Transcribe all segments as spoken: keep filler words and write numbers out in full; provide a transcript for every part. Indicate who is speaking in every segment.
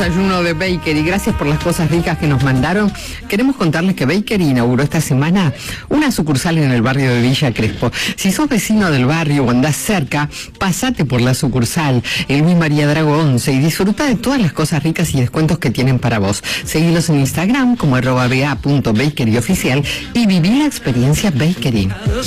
Speaker 1: desayuno de Bakery. Gracias por las cosas ricas que nos mandaron. Queremos contarles que Bakery inauguró esta semana una sucursal en el barrio de Villa Crespo. Si sos vecino del barrio o andás cerca, pasate por la sucursal, el Luis María Drago once, y disfruta de todas las cosas ricas y descuentos que tienen para vos. Seguilos en Instagram como arroba ba punto bakery oficial y viví la experiencia Bakery.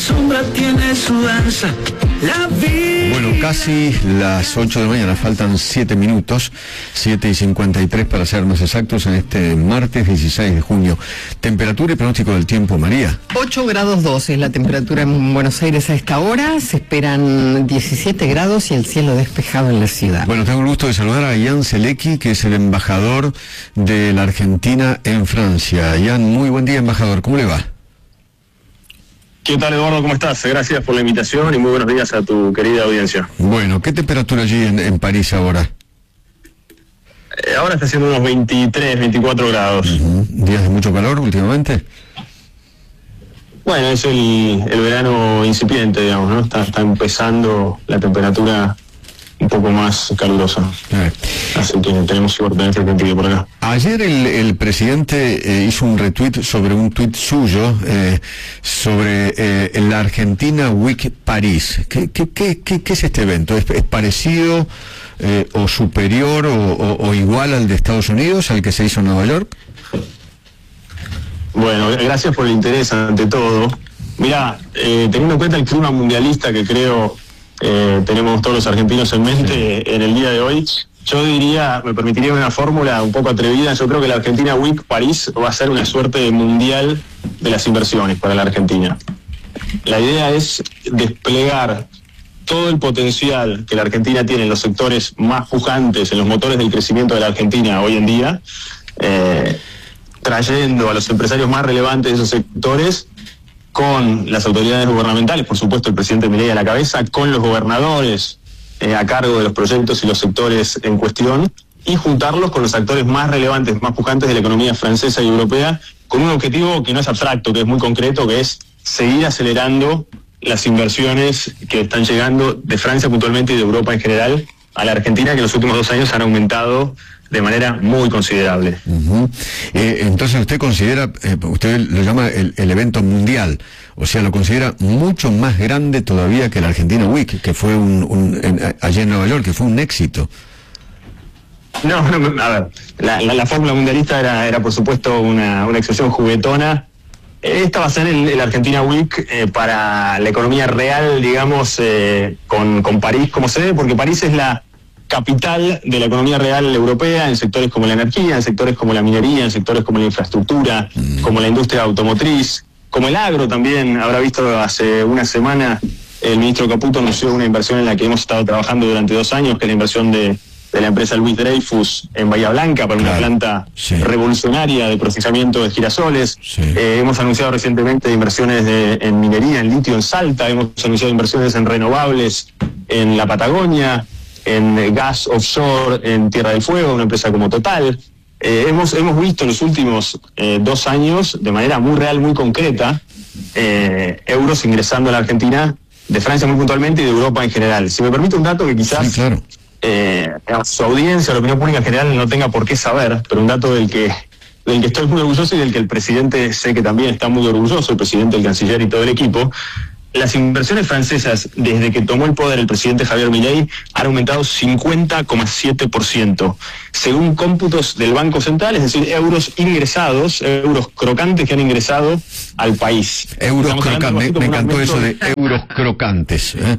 Speaker 2: Bueno, casi las ocho de la mañana, faltan siete minutos, siete y cincuenta y tres para ser más exactos, en este martes dieciséis de junio. Temperatura y pronóstico del tiempo, María.
Speaker 1: ocho grados dos es la temperatura en Buenos Aires a esta hora, se esperan diecisiete grados y el cielo despejado en la ciudad.
Speaker 2: Bueno, tengo el gusto de saludar a Ian Selecki, que es el embajador de la Argentina en Francia. Ian, muy buen día, embajador, ¿cómo le va?
Speaker 3: ¿Qué tal, Eduardo? ¿Cómo estás? Gracias por la invitación y muy buenos días a tu querida audiencia.
Speaker 2: Bueno, ¿qué temperatura allí en, en París ahora?
Speaker 3: Eh, ahora está haciendo unos veintitrés, veinticuatro grados.
Speaker 2: Uh-huh. ¿Días de mucho calor últimamente?
Speaker 3: Bueno, es el, el verano incipiente, digamos, ¿no? Está, está empezando la temperatura un poco más calurosa. Eh. Así que tenemos suerte en este sentido por acá.
Speaker 2: Ayer el, el presidente eh, hizo un retweet sobre un tuit suyo eh, sobre eh, la Argentina Week París. ¿Qué, qué, qué, qué, qué es este evento? ¿Es, es parecido eh, o superior o, o, o igual al de Estados Unidos, al que se hizo en Nueva York?
Speaker 3: Bueno, gracias por el interés ante todo. Mirá, eh, teniendo en cuenta el clima mundialista que creo eh, tenemos todos los argentinos en mente, sí, en el día de hoy, yo diría, me permitiría una fórmula un poco atrevida, yo creo que la Argentina Week París va a ser una suerte mundial de las inversiones para la Argentina. La idea es desplegar todo el potencial que la Argentina tiene en los sectores más pujantes, en los motores del crecimiento de la Argentina hoy en día, eh, trayendo a los empresarios más relevantes de esos sectores con las autoridades gubernamentales, por supuesto el presidente Milei a la cabeza, con los gobernadores eh, a cargo de los proyectos y los sectores en cuestión, y juntarlos con los actores más relevantes, más pujantes de la economía francesa y europea, con un objetivo que no es abstracto, que es muy concreto, que es seguir acelerando las inversiones que están llegando de Francia puntualmente y de Europa en general a la Argentina, que en los últimos dos años han aumentado de manera muy considerable.
Speaker 2: Uh-huh. eh, entonces usted considera, eh, usted lo llama el, el evento mundial, o sea, lo considera mucho más grande todavía que la Argentina Week, que fue un, un en, allá en Nueva York, que fue un éxito.
Speaker 3: No, no, a ver, la, la, la fórmula mundialista era, era por supuesto una, una expresión juguetona. Esta va a ser el, el Argentina Week eh, para la economía real, digamos, eh, con, con París como sede, porque París es la capital de la economía real europea en sectores como la energía, en sectores como la minería, en sectores como la infraestructura, mm. como la industria automotriz, como el agro también. Habrá visto hace una semana el ministro Caputo anunció una inversión en la que hemos estado trabajando durante dos años, que es la inversión de, de la empresa Luis Dreyfus en Bahía Blanca para una claro. planta sí. revolucionaria de procesamiento de girasoles. Sí. Eh, hemos anunciado recientemente inversiones de, en minería, en litio en Salta, hemos anunciado inversiones en renovables en la Patagonia, en gas offshore en Tierra del Fuego, una empresa como Total. Eh, hemos, hemos visto en los últimos eh, dos años, de manera muy real, muy concreta, eh, euros ingresando a la Argentina, de Francia muy puntualmente y de Europa en general. Si me permite un dato que quizás sí, claro. eh, su audiencia, la opinión pública en general no tenga por qué saber, pero un dato del que, del que estoy muy orgulloso y del que el presidente sé que también está muy orgulloso, el presidente, el canciller y todo el equipo. Las inversiones francesas, desde que tomó el poder el presidente Javier Milei, han aumentado cincuenta coma siete por ciento, según cómputos del Banco Central, es decir, euros ingresados, euros crocantes que han ingresado al país.
Speaker 2: Euros crocantes, me, me encantó eso de euros crocantes. ¿eh?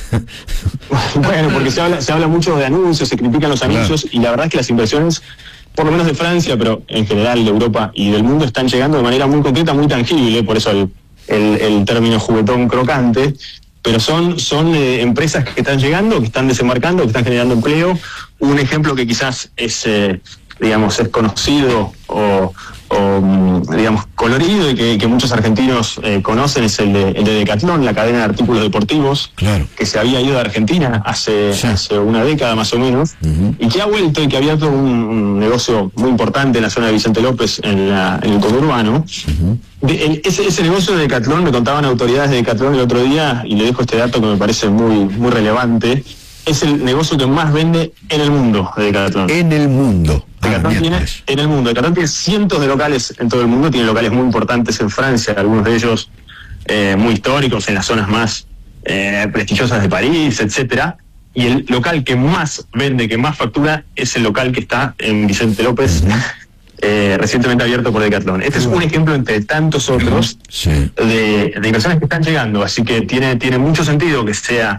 Speaker 3: Bueno, porque se habla, se habla mucho de anuncios, se critican los anuncios, claro. Y la verdad es que las inversiones, por lo menos de Francia, pero en general de Europa y del mundo, están llegando de manera muy concreta, muy tangible, por eso el El, el término juguetón crocante, pero son, son eh, empresas que están llegando, que están desembarcando, que están generando empleo. Un ejemplo que quizás es, eh, digamos, es conocido o, o digamos, colorido y que, que muchos argentinos eh, conocen es el de, el de Decathlon, la cadena de artículos deportivos, claro. que se había ido de Argentina hace, sí. hace una década más o menos, uh-huh. y que ha vuelto y que había abierto un, un negocio muy importante en la zona de Vicente López, en, la, en el conurbano. Uh-huh. De, el, ese, ese negocio de Decathlon, me contaban autoridades de Decathlon el otro día, y le dejo este dato que me parece muy, muy relevante, es el negocio que más vende en el mundo de Decathlon.
Speaker 2: En el mundo.
Speaker 3: Decathlon tiene en el mundo. Decathlon tiene cientos de locales en todo el mundo, tiene locales muy importantes en Francia, algunos de ellos eh, muy históricos, en las zonas más eh, prestigiosas de París, etcétera. Y el local que más vende, que más factura, es el local que está en Vicente López, uh-huh. eh, recientemente abierto por Decathlon. Este uh-huh. es un ejemplo entre tantos otros sí. de, de inversiones que están llegando, así que tiene, tiene mucho sentido que sea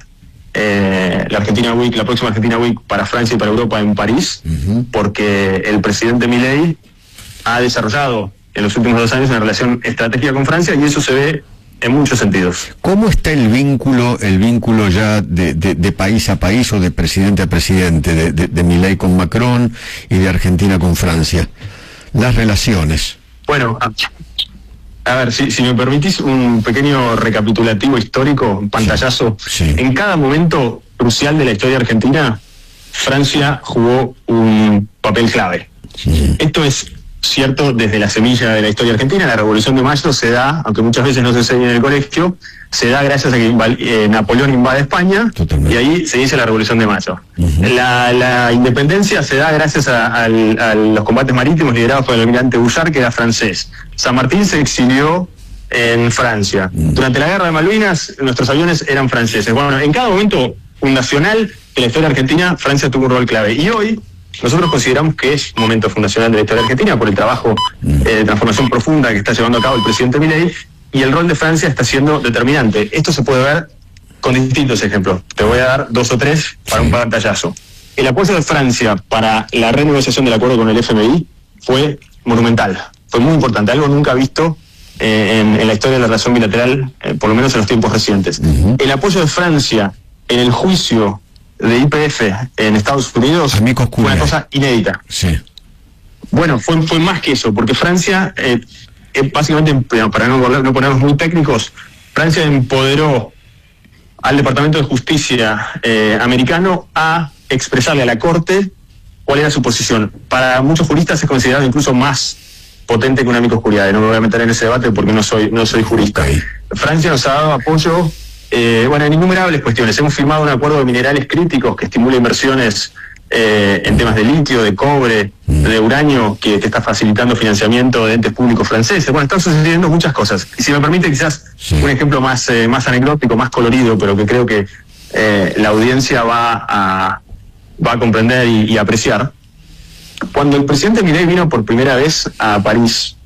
Speaker 3: eh, la Argentina Week, la próxima Argentina Week para Francia y para Europa en París, uh-huh. porque el presidente Milei ha desarrollado en los últimos dos años una relación estratégica con Francia y eso se ve en muchos sentidos.
Speaker 2: ¿Cómo está el vínculo, el vínculo ya de, de, de país a país o de presidente a presidente, de, de, de Milei con Macron y de Argentina con Francia? Las relaciones.
Speaker 3: Bueno, a, a ver, si, si me permitís un pequeño recapitulativo histórico, un pantallazo. Sí, sí. En cada momento crucial de la historia argentina, Francia jugó un papel clave. Sí. Esto es cierto desde la semilla de la historia argentina. La Revolución de Mayo se da, aunque muchas veces no se enseña en el colegio, se da gracias a que eh, Napoleón invade España. Totalmente. Y ahí se dice la Revolución de Mayo. Uh-huh. la, la independencia se da gracias a, a, a los combates marítimos liderados por el almirante Bouchard, que era francés. San Martín se exilió en Francia. Uh-huh. Durante la Guerra de Malvinas, nuestros aviones eran franceses. Bueno, en cada momento fundacional de la historia argentina, Francia tuvo un rol clave. Y hoy nosotros consideramos que es un momento fundacional de la historia argentina por el trabajo eh, de transformación profunda que está llevando a cabo el presidente Milei, y el rol de Francia está siendo determinante. Esto se puede ver con distintos ejemplos. Te voy a dar dos o tres para un pantallazo. El apoyo de Francia para la renegociación del acuerdo con el F M I fue monumental, fue muy importante, algo nunca visto eh, en, en la historia de la relación bilateral, eh, por lo menos en los tiempos recientes. Uh-huh. El apoyo de Francia en el juicio de Y P F en Estados Unidos fue una cosa inédita.
Speaker 2: Sí.
Speaker 3: Bueno, fue, fue más que eso, porque Francia, eh, eh, básicamente, para no, no ponernos muy técnicos, Francia empoderó al Departamento de Justicia eh, americano a expresarle a la Corte cuál era su posición. Para muchos juristas es considerado incluso más potente que una microoscuridad. No me voy a meter en ese debate porque no soy, no soy jurista. Okay. Francia nos ha dado apoyo Eh, bueno, en innumerables cuestiones. Hemos firmado un acuerdo de minerales críticos que estimula inversiones eh, en temas de litio, de cobre, de uranio, que, que está facilitando financiamiento de entes públicos franceses. Bueno, están sucediendo muchas cosas. Y si me permite, quizás sí. un ejemplo más, eh, más anecdótico, más colorido, pero que creo que eh, la audiencia va a, va a comprender y, y apreciar. Cuando el presidente Milei vino por primera vez a París,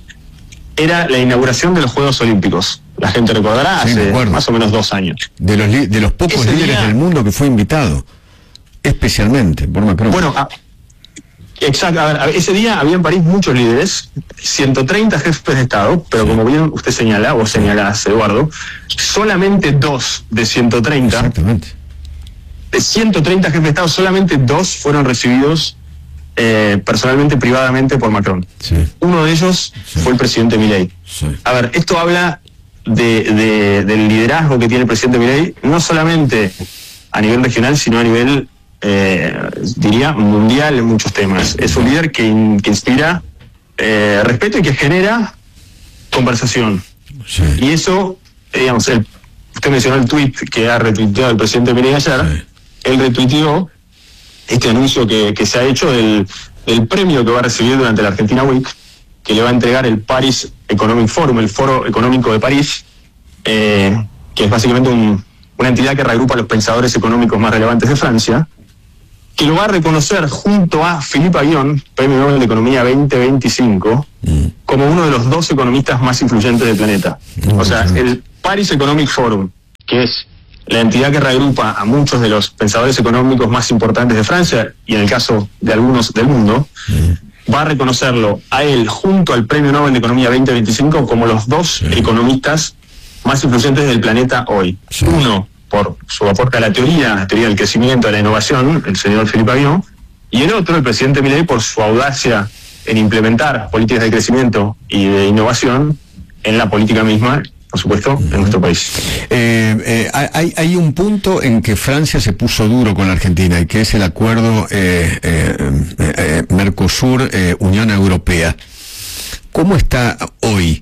Speaker 3: era la inauguración de los Juegos Olímpicos. La gente recordará, sí, hace más o menos dos años.
Speaker 2: De los, li de los pocos Ese líderes día, del mundo que fue invitado, especialmente por Macron.
Speaker 3: Bueno, a, exacto. A ver, a, ese día había en París muchos líderes, ciento treinta jefes de Estado, pero sí. como bien usted señala, vos señalás, Eduardo, solamente dos de ciento treinta.
Speaker 2: Exactamente.
Speaker 3: De ciento treinta jefes de Estado, solamente dos fueron recibidos eh, personalmente, privadamente por Macron.
Speaker 2: Sí.
Speaker 3: Uno de ellos sí. fue el presidente Milei.
Speaker 2: Sí.
Speaker 3: A ver, esto habla De, de, del liderazgo que tiene el presidente Milei, no solamente a nivel regional, sino a nivel, eh, diría, mundial en muchos temas. Es un líder que, in, que inspira eh, respeto y que genera conversación.
Speaker 2: Sí.
Speaker 3: Y eso, eh, digamos, el, usted mencionó el tuit que ha retuiteado el presidente Milei ayer, sí. él retuiteó este anuncio que, que se ha hecho del, del premio que va a recibir durante la Argentina Week, que le va a entregar el Paris Economic Forum, el Foro Económico de París, eh, que es básicamente un, una entidad que reagrupa a los pensadores económicos más relevantes de Francia, que lo va a reconocer junto a Philippe Aghion, Premio Nobel de Economía veinte veinticinco, mm. como uno de los dos economistas más influyentes del planeta. Mm. O sea, el Paris Economic Forum, que es la entidad que reagrupa a muchos de los pensadores económicos más importantes de Francia, y en el caso de algunos del mundo, mm. va a reconocerlo a él junto al Premio Nobel de Economía veinte veinticinco como los dos sí. economistas más influyentes del planeta hoy. Sí. Uno por su aporte a la teoría, la teoría del crecimiento, de la innovación, el señor Philippe Aghion, y el otro, el presidente Milei, por su audacia en implementar políticas de crecimiento y de innovación en la política misma, por supuesto, en nuestro país.
Speaker 2: Eh, eh, hay, hay un punto en que Francia se puso duro con la Argentina, y que es el acuerdo eh, eh, eh, Mercosur-Unión eh, Europea. ¿Cómo está hoy?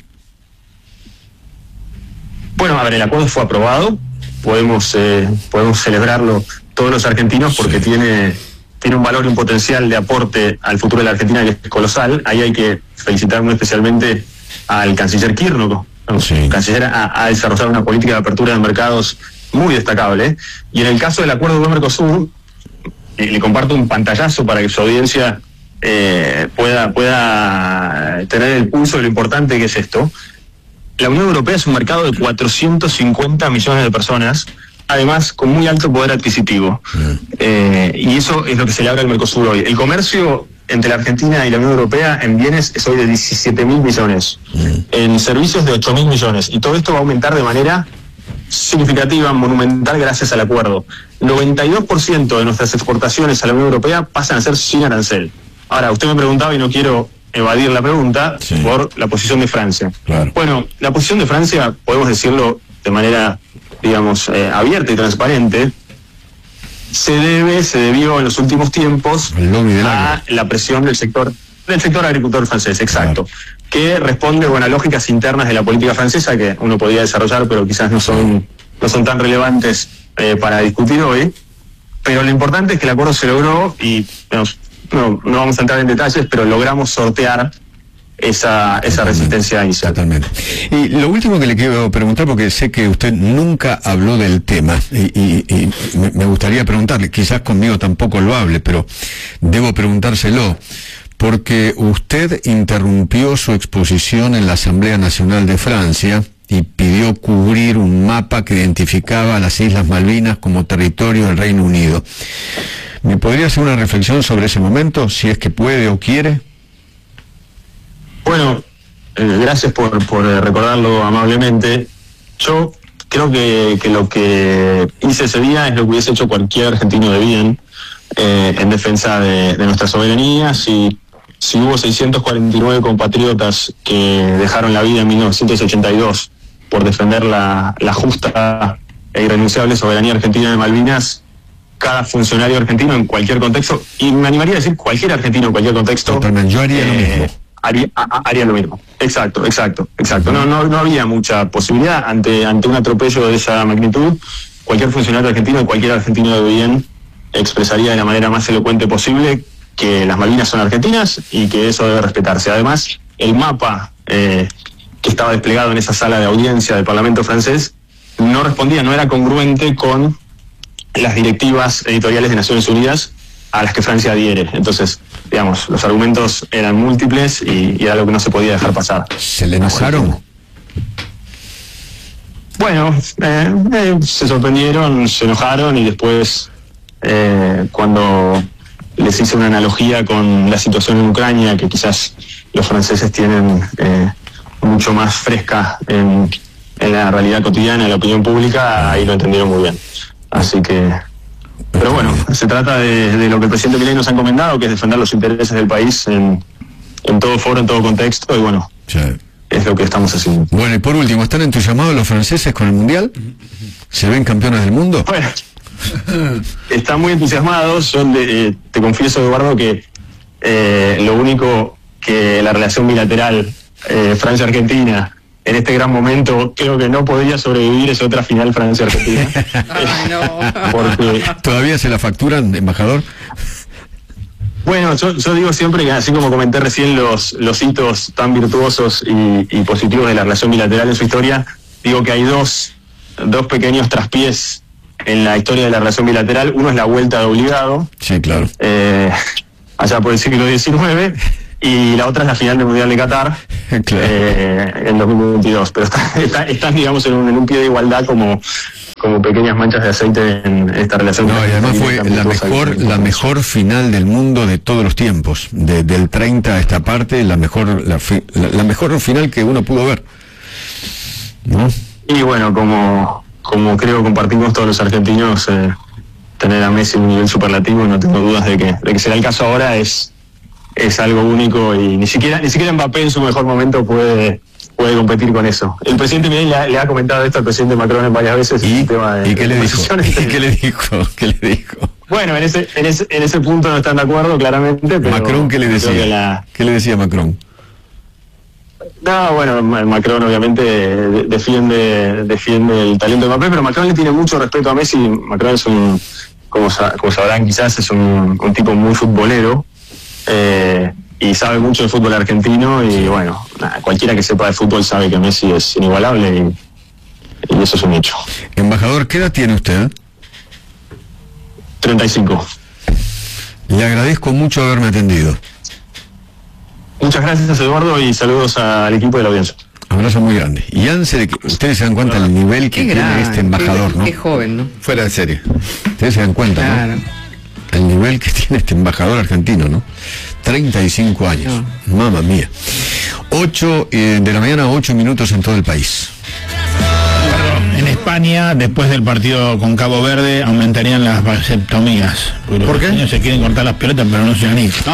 Speaker 3: Bueno, a ver, el acuerdo fue aprobado, podemos eh, podemos celebrarlo todos los argentinos porque sí. tiene tiene un valor y un potencial de aporte al futuro de la Argentina que es colosal. Ahí hay que felicitar muy especialmente al canciller Kirchner. Sí. El canciller ha, ha desarrollado una política de apertura de mercados muy destacable. Y en el caso del acuerdo con Mercosur, eh, le comparto un pantallazo para que su audiencia eh, pueda, pueda tener el pulso de lo importante que es esto. La Unión Europea es un mercado de cuatrocientos cincuenta millones de personas, además con muy alto poder adquisitivo. Mm. Eh, y eso es lo que se le abre al Mercosur hoy. El comercio entre la Argentina y la Unión Europea en bienes es hoy de diecisiete mil millones, mm. en servicios de ocho mil millones, y todo esto va a aumentar de manera significativa, monumental, gracias al acuerdo. noventa y dos por ciento de nuestras exportaciones a la Unión Europea pasan a ser sin arancel. Ahora, usted me preguntaba y no quiero evadir la pregunta, sí, por la posición de Francia. Claro. Bueno, la posición de Francia, podemos decirlo de manera, digamos, eh, abierta y transparente, se debe, se debió en los últimos tiempos a la presión del sector del sector agricultor francés, exacto, claro, que responde, bueno, a lógicas internas de la política francesa que uno podría desarrollar, pero quizás no son no son tan relevantes eh, para discutir hoy. Pero lo importante es que el acuerdo se logró y digamos, no, no vamos a entrar en detalles, pero logramos sortear esa, esa resistencia inicial.
Speaker 2: Totalmente. Y lo último que le quiero preguntar, porque sé que usted nunca habló del tema, y, y, y me gustaría preguntarle, quizás conmigo tampoco lo hable, pero debo preguntárselo, porque usted interrumpió su exposición en la Asamblea Nacional de Francia y pidió cubrir un mapa que identificaba a las Islas Malvinas como territorio del Reino Unido. ¿Me podría hacer una reflexión sobre ese momento, si es que puede o quiere?
Speaker 3: Bueno, eh, gracias por, por recordarlo amablemente. Yo creo que, que lo que hice ese día es lo que hubiese hecho cualquier argentino de bien eh, en defensa de, de nuestra soberanía. Si, si hubo seiscientos cuarenta y nueve compatriotas que dejaron la vida en mil novecientos ochenta y dos por defender la, la justa e irrenunciable soberanía argentina de Malvinas, cada funcionario argentino en cualquier contexto, y me animaría a decir cualquier argentino en cualquier contexto,
Speaker 2: totalmente, yo haría eh, lo mismo.
Speaker 3: Haría, haría lo mismo. Exacto, exacto, exacto. No, no, no había mucha posibilidad ante, ante un atropello de esa magnitud. Cualquier funcionario argentino y cualquier argentino de bien expresaría de la manera más elocuente posible que las Malvinas son argentinas y que eso debe respetarse. Además, el mapa eh, que estaba desplegado en esa sala de audiencia del Parlamento francés no respondía, no era congruente con las directivas editoriales de Naciones Unidas a las que Francia adhiere. Entonces, digamos, los argumentos eran múltiples y, y era algo que no se podía dejar pasar.
Speaker 2: ¿Se le enojaron?
Speaker 3: Bueno, eh, eh, se sorprendieron, se enojaron, y después, eh, cuando les hice una analogía con la situación en Ucrania, que quizás los franceses tienen eh, mucho más fresca en, en la realidad cotidiana, en la opinión pública, ahí lo entendieron muy bien. Así que... Pero bueno, se trata de, de lo que el presidente Milei nos ha encomendado, que es defender los intereses del país en, en todo foro, en todo contexto, y bueno, sí, es lo que estamos haciendo.
Speaker 2: Bueno, y por último, ¿están entusiasmados los franceses con el Mundial? ¿Se ven campeones del mundo?
Speaker 3: Bueno, están muy entusiasmados. Yo de, eh, te confieso, Eduardo, que eh, lo único que la relación bilateral eh, Francia-Argentina en este gran momento creo que no podría sobrevivir es otra final Francia-Argentina.
Speaker 1: Ay, no.
Speaker 3: Porque...
Speaker 2: ¿Todavía se la facturan, embajador?
Speaker 3: Bueno, yo, yo digo siempre que, así como comenté recién los, los hitos tan virtuosos y, y positivos de la relación bilateral en su historia, digo que hay dos, dos pequeños traspiés en la historia de la relación bilateral. Uno es la vuelta de obligado.
Speaker 2: Sí, claro.
Speaker 3: Eh, allá por el siglo diecinueve. Y la otra es la final del Mundial de Qatar, claro, eh, en dos mil veintidós. Pero están, está, está, digamos, en un, en un pie de igualdad como, como pequeñas manchas de aceite en esta relación.
Speaker 2: No, y además fue la mejor, la mejor final del mundo de todos los tiempos. De, del treinta a esta parte, la mejor, la, la, la mejor final que uno pudo ver, ¿no?
Speaker 3: Y bueno, como, como creo compartimos todos los argentinos, eh, tener a Messi en un nivel superlativo, no tengo dudas de que, de que será el caso ahora, es... es algo único, y ni siquiera ni siquiera Mbappé en su mejor momento puede puede competir con eso. El presidente Milei le, le ha comentado esto al presidente Macron en varias veces.
Speaker 2: ¿Y, el tema de, ¿y qué, le dijo? ¿Y qué le dijo? ¿Qué le dijo?
Speaker 3: Bueno, en ese en ese en ese punto no están de acuerdo, claramente. Pero
Speaker 2: ¿Macron qué le decía? La... ¿Qué le decía Macron?
Speaker 3: No, bueno, Macron obviamente defiende defiende el talento de Mbappé, pero Macron le tiene mucho respeto a Messi. Macron es un como, como sabrán quizás, es un, un tipo muy futbolero. Eh, y sabe mucho del fútbol argentino y bueno, nada, cualquiera que sepa de fútbol sabe que Messi es inigualable y, y eso es un hecho.
Speaker 2: Embajador, ¿qué edad tiene usted?
Speaker 3: treinta y cinco.
Speaker 2: Le agradezco mucho haberme atendido.
Speaker 3: Muchas gracias, Eduardo, y saludos al equipo de la audiencia.
Speaker 2: Abrazo muy grande. Y antes de que ustedes se dan cuenta del nivel que
Speaker 1: Qué
Speaker 2: tiene
Speaker 1: gran,
Speaker 2: este embajador,
Speaker 1: qué,
Speaker 2: ¿no?
Speaker 1: Qué joven, ¿no?
Speaker 2: Fuera de serie. Ustedes se dan cuenta,
Speaker 1: Claro.
Speaker 2: ¿no? El nivel que tiene este embajador argentino, ¿no? treinta y cinco años. No. Mamma mía. ocho eh, de la mañana, ocho minutos en todo el país.
Speaker 4: En España, después del partido con Cabo Verde, aumentarían las vasectomías.
Speaker 2: ¿Por qué?
Speaker 4: Los niños se quieren cortar las pelotas, pero no se han ido.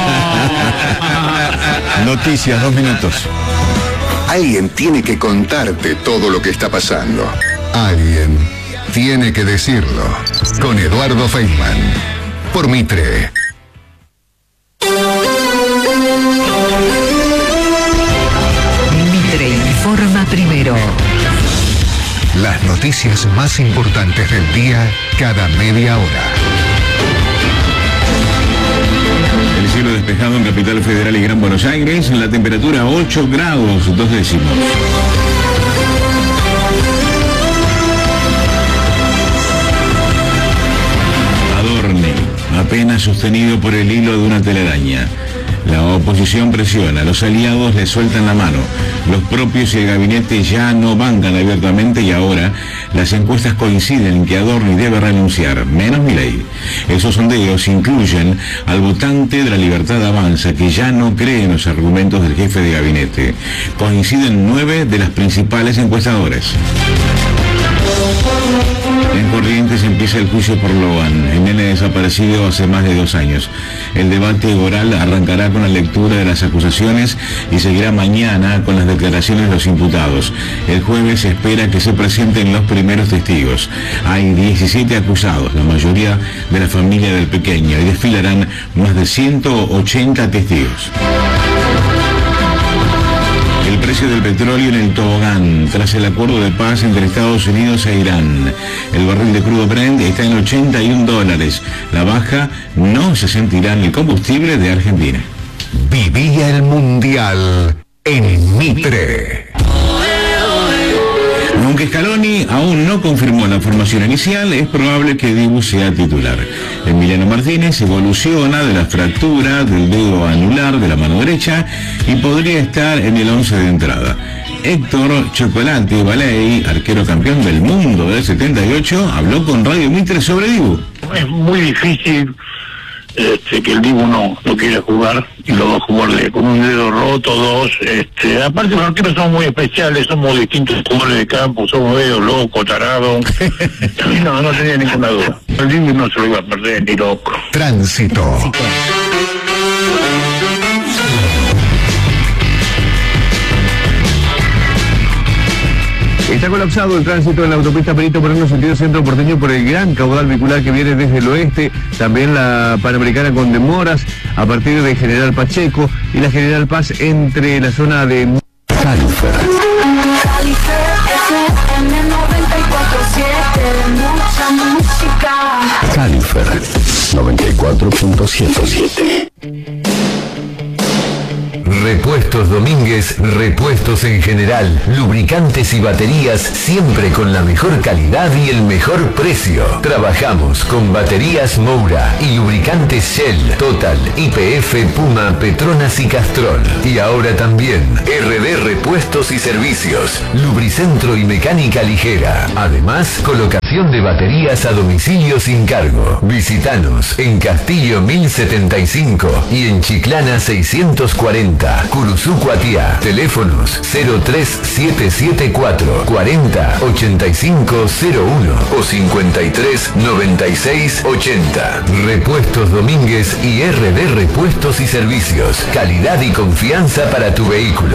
Speaker 2: Noticias, dos minutos.
Speaker 5: Alguien tiene que contarte todo lo que está pasando. Alguien tiene que decirlo. Con Eduardo Feynman. Por Mitre.
Speaker 6: Mitre informa primero.
Speaker 5: Las noticias más importantes del día cada media hora.
Speaker 7: El cielo despejado en Capital Federal y Gran Buenos Aires, la temperatura ocho grados, dos décimos. Adorni, apenas sostenido por el hilo de una telaraña. La oposición presiona, los aliados le sueltan la mano. Los propios y el gabinete ya no bancan abiertamente y ahora las encuestas coinciden en que Adorni debe renunciar, menos Milei. Esos sondeos incluyen al votante de La Libertad Avanza, que ya no cree en los argumentos del jefe de gabinete. Coinciden nueve de las principales encuestadoras. En Corrientes empieza el juicio por Logan, el nene desaparecido hace más de dos años. El debate oral arrancará con la lectura de las acusaciones y seguirá mañana con las declaraciones de los imputados. El jueves se espera que se presenten los primeros testigos. Hay diecisiete acusados, la mayoría de la familia del pequeño, y desfilarán más de ciento ochenta testigos. El precio del petróleo en el tobogán tras el acuerdo de paz entre Estados Unidos e Irán. El barril de crudo Brent está en ochenta y un dólares. La baja no se sentirá en el combustible de Argentina.
Speaker 5: Vivía el Mundial en Mitre.
Speaker 7: Aunque Scaloni aún no confirmó la formación inicial, es probable que Dibu sea titular. Emiliano Martínez evoluciona de la fractura del dedo anular de la mano derecha y podría estar en el once de entrada. Héctor Chocolate Baley, arquero campeón del mundo del setenta y ocho, habló con Radio Mitre sobre Dibu.
Speaker 8: Es muy difícil este, que el Dibu no, no quiera jugar y los dos jugadores con un dedo roto, dos. Este, aparte los arqueros son muy especiales, somos distintos jugadores de campo, somos medio locos, tarados. No, no tenía ninguna duda. El Dibu no se lo iba a perder ni loco.
Speaker 5: Tránsito.
Speaker 9: Está colapsado el tránsito en la autopista Perito Moreno sentido centro porteño por el gran caudal vehicular que viene desde el oeste, también la Panamericana con demoras a partir de General Pacheco y la General Paz entre la zona de
Speaker 5: Califer. Califer noventa y cuatro punto siete. Repuestos Domínguez, repuestos en general, lubricantes y baterías, siempre con la mejor calidad y el mejor precio. Trabajamos con baterías Moura y lubricantes Shell, Total, Y P F, Puma, Petronas y Castrol. Y ahora también R D Repuestos y Servicios, Lubricentro y Mecánica Ligera. Además, colocación de baterías a domicilio sin cargo. Visítanos en Castillo mil setenta y cinco y en Chiclana seiscientos cuarenta. Curuzú Cuatiá. Teléfonos cero tres siete siete cuatro cuarenta ochenta y cinco cero uno o cincuenta y tres noventa y seis ochenta. Repuestos Domínguez y R D Repuestos y Servicios. Calidad y confianza para tu vehículo.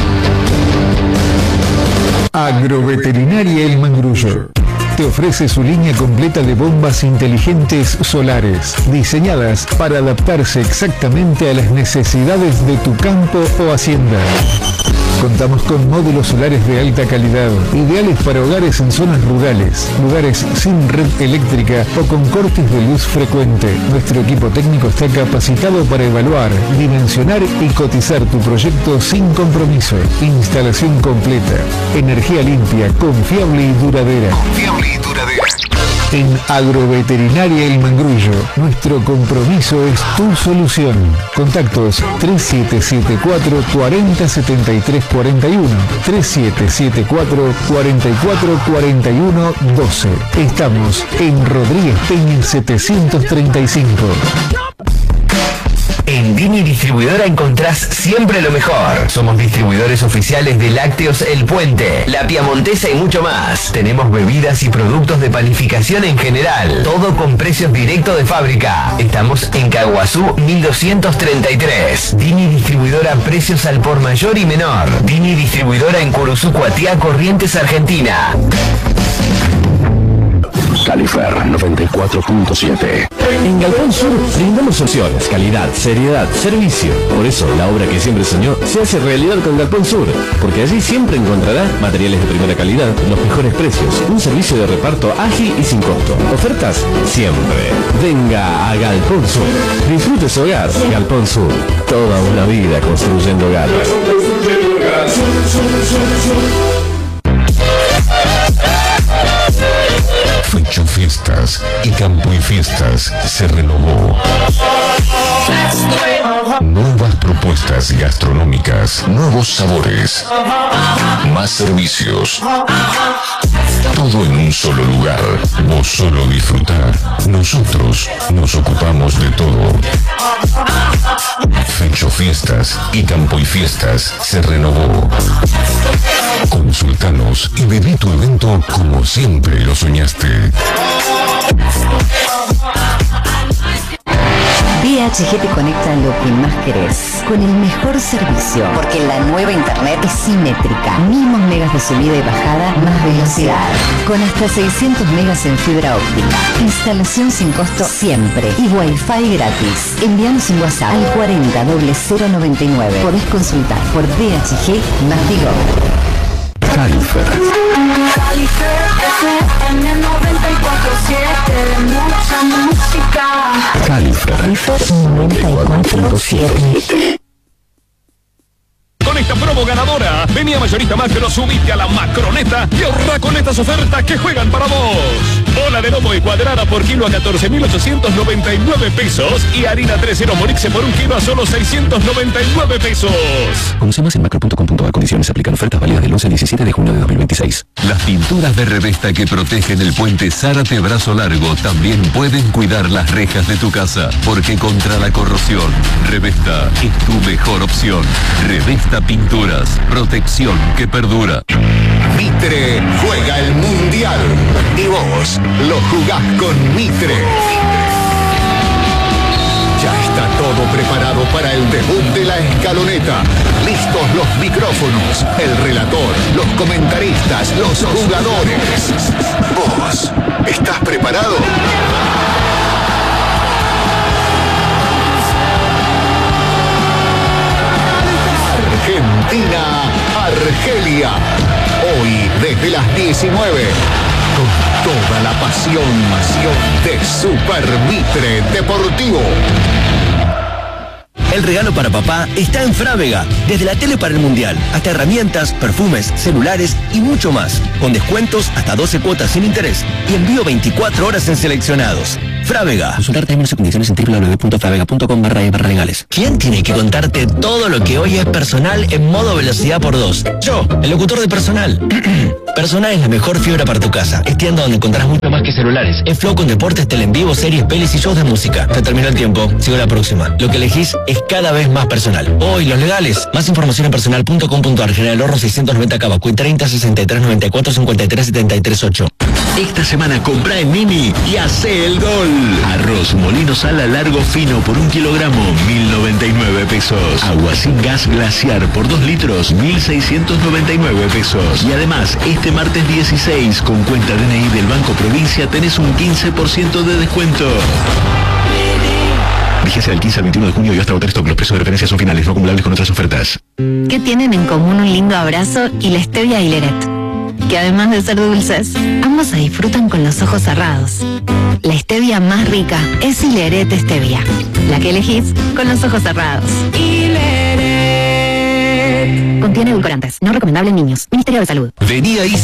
Speaker 10: Agroveterinaria El Mangrullo te ofrece su línea completa de bombas inteligentes solares, diseñadas para adaptarse exactamente a las necesidades de tu campo o hacienda. Contamos con módulos solares de alta calidad, ideales para hogares en zonas rurales, lugares sin red eléctrica o con cortes de luz frecuente. Nuestro equipo técnico está capacitado para evaluar, dimensionar y cotizar tu proyecto sin compromiso. Instalación completa, energía limpia, confiable y duradera.
Speaker 5: Confiable y duradera.
Speaker 10: En Agroveterinaria El Mangrullo, nuestro compromiso es tu solución. Contactos tres siete siete cuatro, cuatro cero siete tres cuatro uno, tres siete siete cuatro, cuatro cuatro cuatro uno doce. Estamos en Rodríguez Peña setecientos treinta y cinco.
Speaker 5: En Dini Distribuidora encontrás siempre lo mejor. Somos distribuidores oficiales de Lácteos El Puente, La Piamontesa y mucho más. Tenemos bebidas y productos de panificación en general. Todo con precios directos de fábrica. Estamos en Caguazú mil doscientos treinta y tres. Dini Distribuidora, precios al por mayor y menor. Dini Distribuidora en Curuzú, Cuatiá, Corrientes, Argentina.
Speaker 6: Califer noventa y cuatro punto siete. En Galpón Sur brindamos opciones, calidad, seriedad, servicio. Por eso la obra que siempre soñó se hace realidad con Galpón Sur, porque allí siempre encontrará materiales de primera calidad, los mejores precios, un servicio de reparto ágil y sin costo. Ofertas siempre. Venga a Galpón Sur. Disfrute su hogar. Galpón Sur. Toda una vida construyendo hogares.
Speaker 11: Fecho Fiestas y Campo y Fiestas se renovó. Nuevas propuestas gastronómicas, nuevos sabores, más servicios. Todo en un solo lugar. Vos solo disfrutar. Nosotros nos ocupamos de todo. Fecho Fiestas y Campo y Fiestas se renovó. Consultanos y viví tu evento como siempre lo soñaste.
Speaker 12: V H G te conecta a lo que más querés, con el mejor servicio, porque la nueva internet es simétrica. Mismos megas de subida y bajada, más velocidad, con hasta seiscientos megas en fibra óptica. Instalación sin costo siempre y wifi gratis. Envíanos un WhatsApp al cuarenta cero noventa y nueve. Podés consultar por V H G más Digo.
Speaker 6: Califer.
Speaker 13: Califer F M noventa y cuatro siete, mucha música.
Speaker 6: Califer
Speaker 12: noventa y cuatro punto siete.
Speaker 14: Con esta promo ganadora, vení a Mayorista Macro, subite a la macroneta y ahorra con estas ofertas que juegan para vos. Bola de lomo y cuadrada por kilo a catorce mil ochocientos noventa y nueve pesos y harina tres cero Morixe por un kilo a solo seiscientos noventa y nueve pesos.
Speaker 6: Conoce más en macro punto com punto a. Condiciones aplican. Ofertas válidas del once al diecisiete de junio de dos mil veintiséis.
Speaker 5: Las pinturas de Revesta que protegen el puente Zárate Brazo Largo también pueden cuidar las rejas de tu casa, porque contra la corrosión, Revesta es tu mejor opción. Revesta Pinturas, protección que perdura.
Speaker 15: Mitre juega el Mundial y vos lo jugás con Mitre. Ya está todo preparado para el debut de la escaloneta. Listos los micrófonos, el relator, los comentaristas, los jugadores. ¿Vos estás preparado? Argentina, Argelia. Hoy desde las diecinueve. Con toda la pasión, pasión de Super Mitre Deportivo.
Speaker 16: El regalo para papá está en Frávega. Desde la tele para el Mundial, hasta herramientas, perfumes, celulares y mucho más. Con descuentos hasta doce cuotas sin interés y envío veinticuatro horas en seleccionados. Frávega. Consultar términos y condiciones en doble u doble u doble u punto fravega punto com barra e barra legales. ¿Quién tiene que contarte todo lo que hoy es personal en modo velocidad por dos? Yo, el locutor de Personal. Personal es la mejor fibra para tu casa. Es tienda donde encontrarás mucho más que celulares. Es flow con deportes, tele en vivo, series, pelis y shows de música. Se terminó el tiempo. Sigo la próxima. Lo que elegís es cada vez más personal. Hoy, los legales. Más información en personal punto com punto ar. General Horro seiscientos noventa Cabacuy treinta sesenta y tres noventa y cuatro cincuenta y tres setenta y tres ocho.
Speaker 5: Esta semana compra en Mini y hace el gol. Arroz molino sala largo fino por un kilogramo, mil noventa y nueve pesos. Agua sin gas glaciar por dos litros, mil seiscientos noventa y nueve pesos. Y además, este martes dieciséis, con cuenta D N I del Banco Provincia, tenés un quince por ciento de descuento.
Speaker 17: Vigencia del quince al veintiuno de junio y hasta agotar stock. Los precios de referencia son finales, no acumulables con otras ofertas.
Speaker 18: ¿Qué tienen en común un lindo abrazo y la stevia y Leret? Que además de ser dulces, ambos se disfrutan con los ojos cerrados. La stevia más rica es Hileret Stevia, la que elegís con los ojos cerrados. Hileret. Contiene edulcorantes, no recomendable en niños. Ministerio de Salud.
Speaker 5: Vení ahí.